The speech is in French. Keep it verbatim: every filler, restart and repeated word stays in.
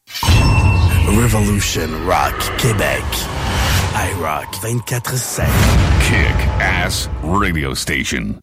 Revolution Rock Québec. iRock vingt-quatre sept. Kick-Ass Radio Station.